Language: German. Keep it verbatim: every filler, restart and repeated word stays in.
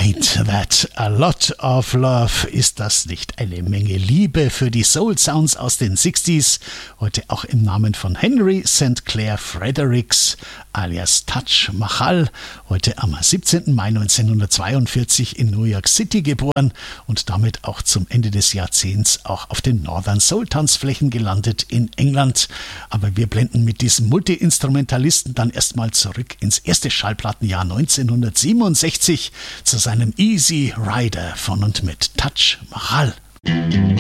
Ain't That a Lot of Love? Ist das nicht eine Menge Liebe für die Soul Sounds aus den sechziger? Heute auch im Namen von Henry Saint Clair Fredericks alias Taj Mahal, heute am siebzehnten Mai neunzehnhundertzweiundvierzig in New York City geboren und damit auch zum Ende des Jahrzehnts auch auf den Northern Soul Tanzflächen gelandet in England. Aber wir blenden mit diesem Multi-Instrumentalisten dann erstmal zurück ins erste Schallplattenjahr neunzehnhundertsiebenundsechzig zu seinem Easy Rider von und mit Taj Mahal.